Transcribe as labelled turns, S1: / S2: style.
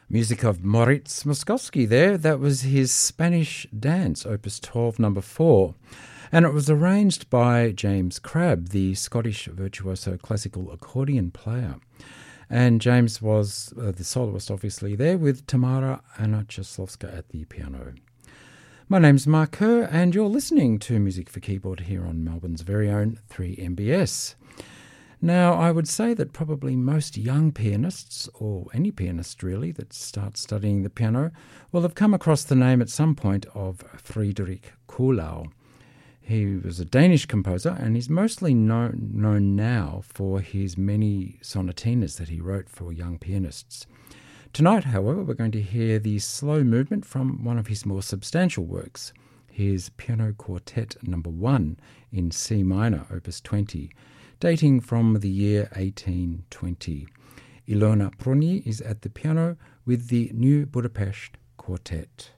S1: Music of Moritz Moszkowski there. That was his Spanish Dance, Opus 12, number 4. And it was arranged by James Crabb, the Scottish virtuoso classical accordion player. And James was the soloist, obviously, there, with Tamara Anna Czaslovska at the piano. My name's Mark Kerr, and you're listening to Music for Keyboard here on Melbourne's very own 3MBS. Now, I would say that probably most young pianists, or any pianist really, that starts studying the piano, will have come across the name at some point of Friedrich Kuhlau. He was a Danish composer, and he's mostly known now for his many sonatinas that he wrote for young pianists. Tonight, however, we're going to hear the slow movement from one of his more substantial works, his Piano Quartet No. 1 in C minor, Opus 20, dating from the year 1820. Ilona Prunyi is at the piano with the New Budapest Quartet.